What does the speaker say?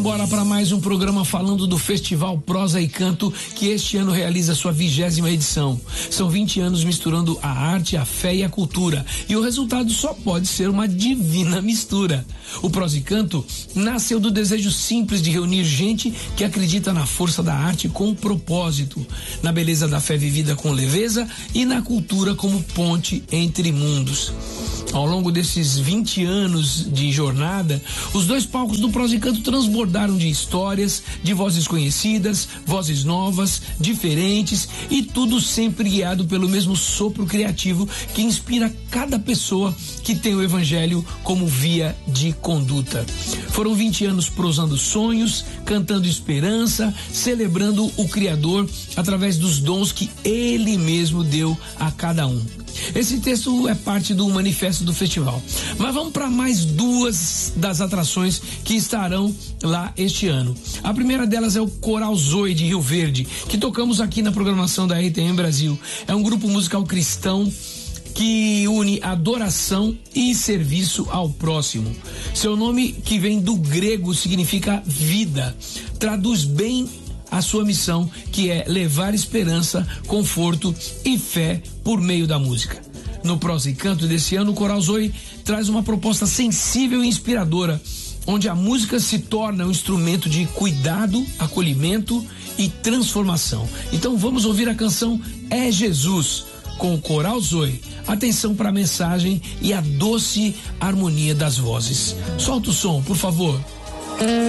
Bora para mais um programa falando do Festival Prosa e Canto, que este ano realiza sua 20ª edição. São 20 anos misturando a arte, a fé e a cultura, e o resultado só pode ser uma divina mistura. O Prosa e Canto nasceu do desejo simples de reunir gente que acredita na força da arte com propósito, na beleza da fé vivida com leveza e na cultura como ponte entre mundos. Ao longo desses 20 anos de jornada, os dois palcos do Prosa e Canto transbordaram de histórias, de vozes conhecidas, vozes novas, diferentes, e tudo sempre guiado pelo mesmo sopro criativo que inspira cada pessoa que tem o Evangelho como via de conduta. Foram 20 anos prosando sonhos, cantando esperança, celebrando o Criador através dos dons que Ele mesmo deu a cada um. Esse texto é parte do manifesto do festival. Mas vamos para mais duas das atrações que estarão lá este ano. A primeira delas é o Coral Zoe de Rio Verde, que tocamos aqui na programação da RTM Brasil. É um grupo musical cristão que une adoração e serviço ao próximo. Seu nome, que vem do grego, significa vida. Traduz bem a sua missão, que é levar esperança, conforto e fé por meio da música. No Prosa e Canto desse ano, o Coral Zoe traz uma proposta sensível e inspiradora, onde a música se torna um instrumento de cuidado, acolhimento e transformação. Então vamos ouvir a canção É Jesus, com o Coral Zoe. Atenção para a mensagem e a doce harmonia das vozes. Solta o som, por favor.